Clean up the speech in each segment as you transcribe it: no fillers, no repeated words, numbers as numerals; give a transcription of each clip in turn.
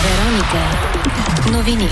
Вероника. Новини.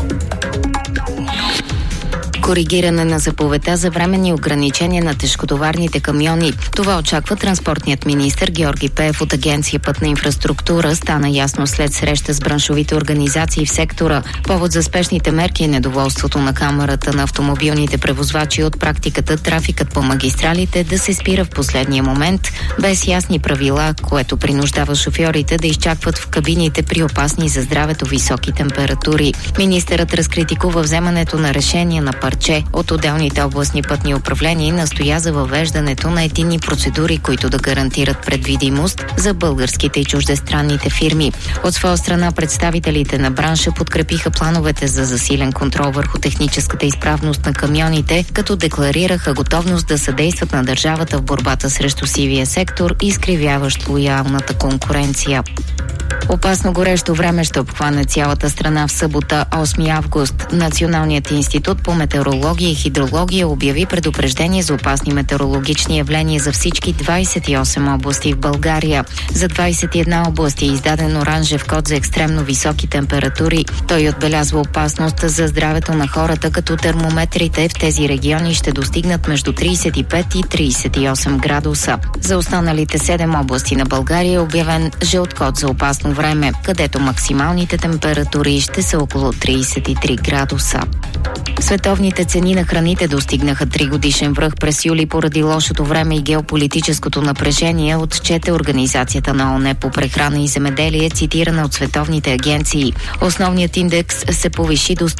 Коригиране на заповедта за временни ограничения на тежкотоварните камиони. Това очаква транспортният министър Георги Пеев от Агенция Пътна инфраструктура. Стана ясно след среща с браншовите организации в сектора. Повод за спешните мерки е недоволството на Камарата на автомобилните превозвачи от практиката трафикът по магистралите да се спира в последния момент, без ясни правила, което принуждава шофьорите да изчакват в кабините при опасни за здравето високи температури. Министърът разкритикува вземането на решения на парче от отделните областни пътни управления и настоя за въвеждането на единни процедури, които да гарантират предвидимост за българските и чуждестранните фирми. От своя страна представителите на бранша подкрепиха плановете за засилен контрол върху техническата изправност на камионите, като декларираха готовност да съдействат на държавата в борбата срещу сивия сектор, изкривяващ лоялната конкуренция. Опасно горещо време ще обхване цялата страна в събота, 8 август. Националният институт по метеорология и хидрология обяви предупреждение за опасни метеорологични явления за всички 28 области в България. За 21 области е издаден оранжев код за екстремно високи температури. Той отбелязва опасност за здравето на хората, като термометрите в тези региони ще достигнат между 35 и 38 градуса. За останалите 7 области на България е обявен жълт код за опасно време, където максималните температури ще са около 33 градуса. Световните цени на храните достигнаха 3-годишен връх през юли поради лошото време и геополитическото напрежение, отчете Организацията на ООН по прехрана и земеделие, цитирана от световните агенции. Основният индекс се повиши до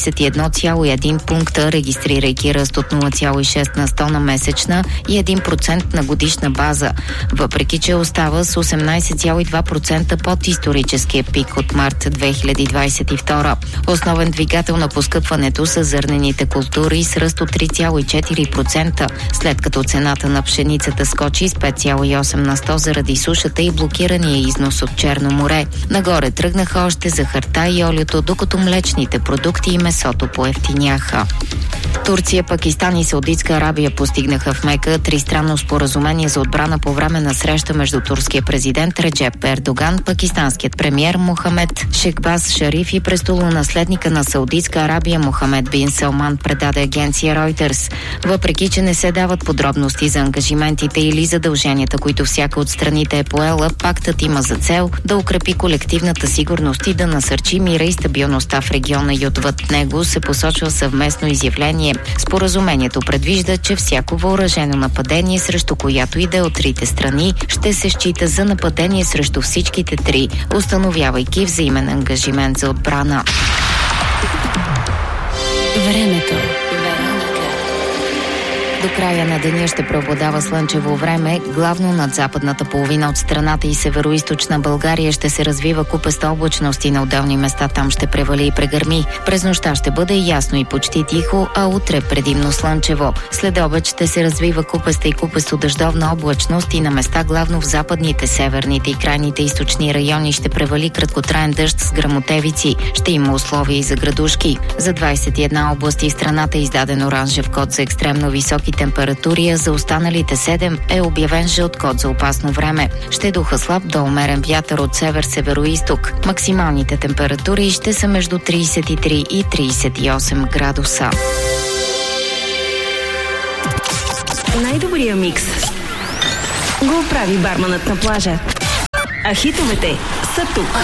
131,1 пункта, регистрирайки ръст от 0,6 на 100 на месечна и 1% на годишна база, въпреки че остава с 18,2% под историческия пик от март 2022. Основен двигател на поскъпването са зърнените култури с ръст от 3,4%, след като цената на пшеницата скочи с 5,8 на 100 заради сушата и блокирания износ от Черно море. Нагоре тръгнаха още захарта и олиото, докато млечните продукти и месото поевтиняха. Турция, Пакистан и Саудитска Арабия постигнаха в Мека тристранно споразумение за отбрана по време на среща между турския президент Реджеп Ердоган, пакистанският премиер Мохамед Шехбаз Шариф и престолонаследника на Саудитска Арабия Мохамед бин Салман, предаде агенция Reuters. Въпреки че не се дават подробности за ангажиментите или задълженията, които всяка от страните е поела, пактът има за цел да укрепи колективната сигурност и да насърчи мира и стабилността в региона и отвъд него, се посочва съвместно изявление. Споразумението предвижда, че всяко въоръжено нападение, срещу която и да е от трите страни, ще се счита за нападение срещу всичките три, установявайки взаимен ангажимент за отбрана. Времето. До края на деня ще преобладава слънчево време, главно над западната половина от страната и североизточна България ще се развива купеста облачност и на отделни места там ще превали и прегърми. През нощта ще бъде ясно и почти тихо, а утре предимно слънчево. След обед ще се развива купеста и купесто дъждовна облачност и на места главно в западните, северните и крайните източни райони ще превали краткотраен дъжд с гръмотевици. Ще има условия и за градушки. За 21 области в страната е издаден оранжев код за екстремно високи температури, а за останалите 7 е обявен жълт код за опасно време. Ще духа слаб до умерен вятър от север-североизток. Максималните температури ще са между 33 и 38 градуса. Най-добрия микс го прави барманът на плажа. А хитовете са тук.